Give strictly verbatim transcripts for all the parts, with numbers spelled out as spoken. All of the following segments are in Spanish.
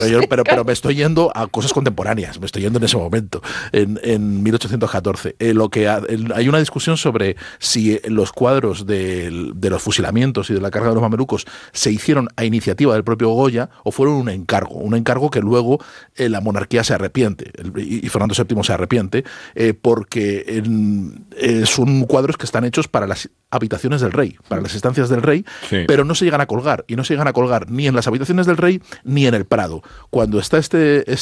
Pero, yo, pero, pero me estoy yendo a cosas contemporáneas, me estoy yendo en ese momento, en, en mil ochocientos catorce. Eh, lo que ha, el, hay una discusión sobre si los cuadros de, de los fusilamientos y de la carga de los mamelucos se hicieron a iniciativa del propio Goya o fueron un encargo, un encargo que luego eh, la monarquía se arrepiente, el, y Fernando séptimo se arrepiente, eh, porque en, eh, son cuadros que están hechos para las habitaciones del rey, para las estancias del rey, sí. Pero no se llegan a colgar, y no se llegan a colgar ni en las habitaciones del rey ni en el Prado. Cuando está este,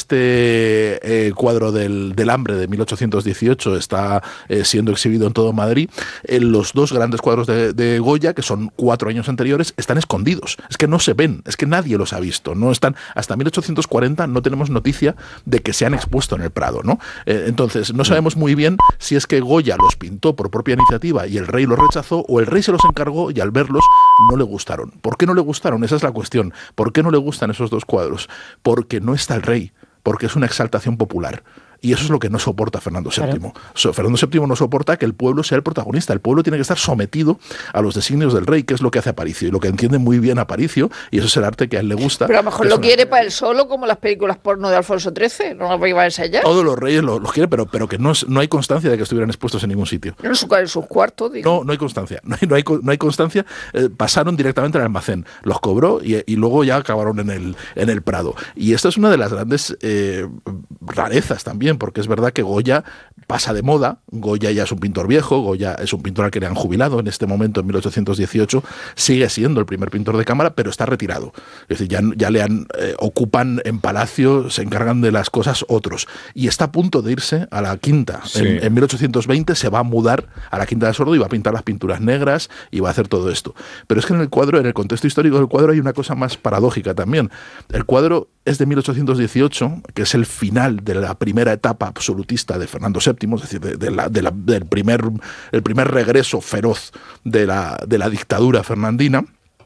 este eh, cuadro del, del hambre de mil ochocientos dieciocho, está eh, siendo exhibido en todo Madrid, eh, los dos grandes cuadros de, de Goya, que son cuatro años anteriores, están escondidos. Es que no se ven, es que nadie los ha visto. No están, hasta mil ochocientos cuarenta no tenemos noticia de que se han expuesto en el Prado, ¿no? Eh, entonces, no sabemos muy bien si es que Goya los pintó por propia iniciativa y el rey los rechazó, o el rey se los encargó y al verlos no le gustaron. ¿Por qué no le gustaron? Esa es la cuestión. ¿Por qué no le gustan esos dos cuadros? Porque no está el rey, porque es una exaltación popular. Y eso es lo que no soporta Fernando séptimo. Claro. So, Fernando séptimo no soporta que el pueblo sea el protagonista. El pueblo tiene que estar sometido a los designios del rey, que es lo que hace Aparicio, y lo que entiende muy bien Aparicio, y eso es el arte que a él le gusta. Pero a lo mejor lo quiere una... para él solo, como las películas porno de Alfonso trece, no lo iba a ensayar. Todos los reyes los lo quieren, pero, pero que no, es, no hay constancia de que estuvieran expuestos en ningún sitio. En, su, en sus cuartos, digo. No, no hay constancia. No hay, no hay, no hay constancia. Eh, pasaron directamente al almacén, los cobró y, y luego ya acabaron en el, en el Prado. Y esta es una de las grandes eh, rarezas también, porque es verdad que Goya pasa de moda. Goya ya es un pintor viejo, Goya es un pintor al que le han jubilado en este momento, en mil ochocientos dieciocho, sigue siendo el primer pintor de cámara, pero está retirado. Es decir, ya, ya le han, eh, ocupan en palacio, se encargan de las cosas otros. Y está a punto de irse a la Quinta. Sí. En, en mil ochocientos veinte se va a mudar a la Quinta de Sordo y va a pintar las pinturas negras y va a hacer todo esto. Pero es que en el cuadro, en el contexto histórico del cuadro, hay una cosa más paradójica también. El cuadro es de mil ochocientos dieciocho, que es el final de la primera etapa absolutista de Fernando séptimo, es decir, de, de la, de la, del primer, el primer regreso feroz de la, de la dictadura fernandina.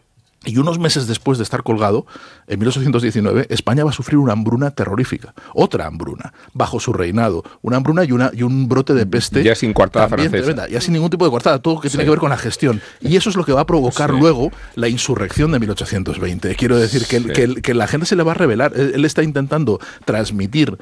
Y unos meses después de estar colgado, en mil ochocientos diecinueve, España va a sufrir una hambruna terrorífica. Otra hambruna, bajo su reinado. Una hambruna y, una, y un brote de peste. Ya sin coartada francesa. Tremenda, ya sin ningún tipo de coartada, todo que sí. tiene que ver con la gestión. Y eso es lo que va a provocar sí. luego la insurrección de mil ochocientos veinte. Quiero decir que, sí. que, que la gente se le va a revelar. Él, él está intentando transmitir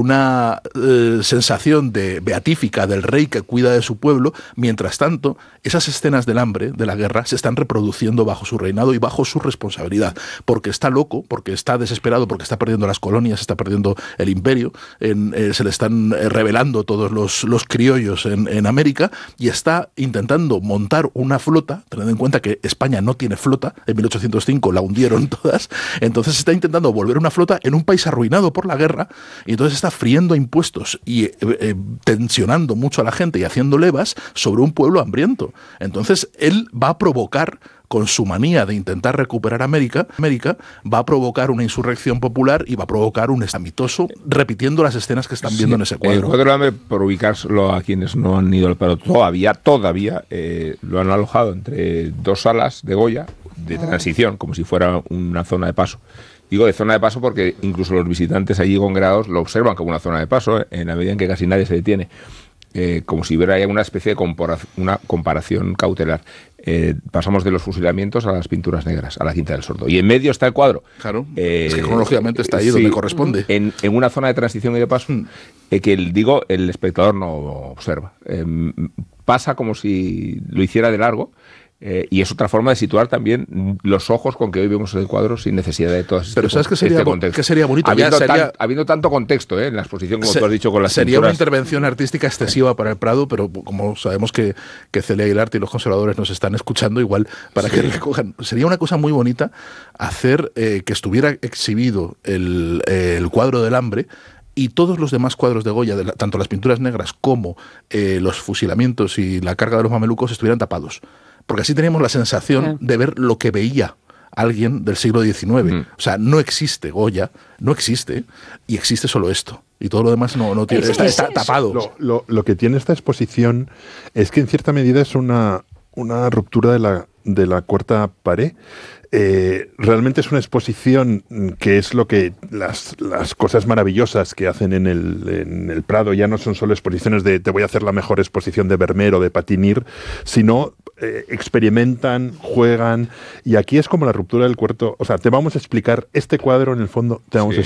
una eh, sensación de beatífica del rey que cuida de su pueblo. Mientras tanto, esas escenas del hambre, de la guerra, se están reproduciendo bajo su reinado y bajo bajo su responsabilidad, porque está loco, porque está desesperado, porque está perdiendo las colonias, está perdiendo el imperio, en, eh, se le están eh, rebelando todos los, los criollos en, en América, y está intentando montar una flota, teniendo en cuenta que España no tiene flota, en mil ochocientos cinco la hundieron todas, entonces está intentando volver una flota en un país arruinado por la guerra, y entonces está friendo impuestos y eh, eh, tensionando mucho a la gente y haciendo levas sobre un pueblo hambriento. Entonces él va a provocar, con su manía de intentar recuperar América, América va a provocar una insurrección popular y va a provocar un estamitoso, repitiendo las escenas que están viendo sí, en ese cuadro. El cuadro del hambre, por ubicarlo a quienes no han ido al Prado, todavía, todavía eh, lo han alojado entre dos salas de Goya, de transición, como si fuera una zona de paso. Digo de zona de paso porque incluso los visitantes allí congregados lo observan como una zona de paso, eh, en la medida en que casi nadie se detiene. Eh, como si hubiera una especie de compara- una comparación cautelar. Eh, pasamos de los fusilamientos a las pinturas negras, a la Quinta del Sordo. Y en medio está el cuadro. Claro, eh, es que cronológicamente está ahí sí, donde corresponde. En, en una zona de transición y de paso mm. eh, que, el, digo, el espectador no observa. Eh, pasa como si lo hiciera de largo. Eh, y es otra forma de situar también los ojos con que hoy vemos el cuadro sin necesidad de todo este, Pero ¿sabes qué sería, este contexto? ¿Qué sería bonito? Habiendo, ya sería, tan, habiendo tanto contexto eh, en la exposición, como se, tú has dicho, con las Sería pinturas. Una intervención artística excesiva para el Prado, pero como sabemos que, que Celia Aguilarte y los conservadores nos están escuchando, igual para sí. que recojan. Sería una cosa muy bonita hacer eh, que estuviera exhibido el, eh, el cuadro del hambre y todos los demás cuadros de Goya, de la, tanto las pinturas negras como eh, los fusilamientos y la carga de los mamelucos, estuvieran tapados. Porque así teníamos la sensación de ver lo que veía alguien del siglo diecinueve. Mm. O sea, no existe Goya, no existe, y existe solo esto. Y todo lo demás no, no tiene, está, está tapado. Lo, lo, lo que tiene esta exposición es que en cierta medida es una, una ruptura de la, de la cuarta pared. Eh, realmente es una exposición que es lo que las, las cosas maravillosas que hacen en el, en el Prado ya no son solo exposiciones de te voy a hacer la mejor exposición de Vermeer o de Patinir, sino eh, experimentan, juegan, y aquí es como la ruptura del cuarto. O sea, te vamos a explicar este cuadro, en el fondo te vamos sí. a